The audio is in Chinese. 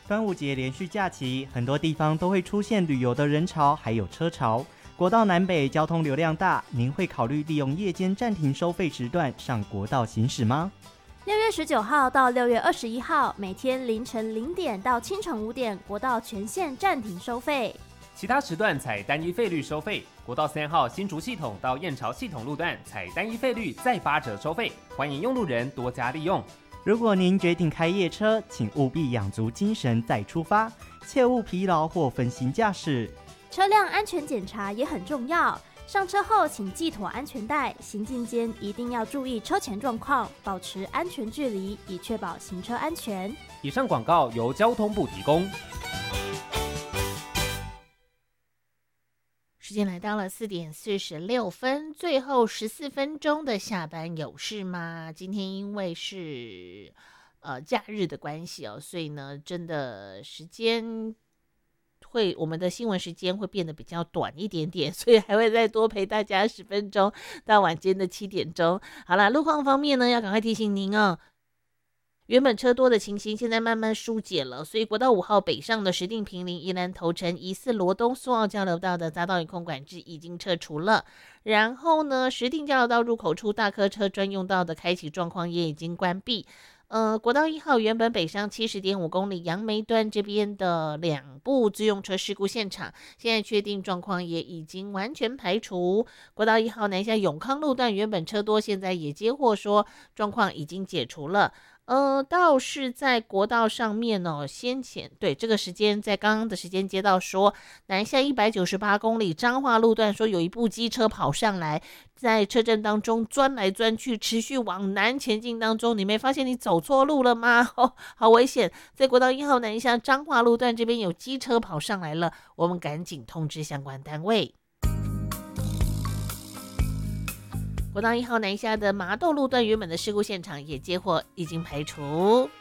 端午节连续假期，很多地方都会出现旅游的人潮，还有车潮。国道南北交通流量大，您会考虑利用夜间暂停收费时段上国道行驶吗 ？6月19号到6月21号，每天凌晨0点到清晨5点，国道全线暂停收费。 其他时段采单一费率收费。国道3号新竹系统到燕巢系统路段采单一费率再8折收费，欢迎用路人多加利用。 如果您决定开夜车，请务必养足精神再出发，切勿疲劳或分心驾驶。 车辆安全检查也很重要，上车后请系妥安全带，行进间一定要注意车前状况，保持安全距离，以确保行车安全。 以上广告由交通部提供。 时间来到了4点46分，最后14分钟的下班有事吗？今天因为是假日的关系哦，所以呢，真的时间我们的新闻时间会变得比较短一点点，所以还会再多陪大家10分钟到晚间的7点钟。好啦，路况方面呢，要赶快提醒您哦。原本车多的情形现在慢慢疏解了，所以国道5号北上的石碇坪林宜兰头城疑似罗东苏澳交流道的匝道与空管制已经撤除了，然后呢，石碇交流道入口处大客车专用道的开启状况也已经关闭。国道1号原本北上70.5公里杨梅段这边的2部自用车事故现场，现在确定状况也已经完全排除。国道1号南下永康路段原本车多，现在也接获说状况已经解除了。倒是在国道上面哦，先前对这个时间在刚刚的时间接到说，南下198公里彰化路段说有一部机车跑上来，在车阵当中钻来钻去，持续往南前进当中，你没发现你走错路了吗？好危险！在国道1号南下彰化路段这边有机车跑上来了，我们赶紧通知相关单位。国道1号南下的麻豆路段原本的事故现场也接获已经排除。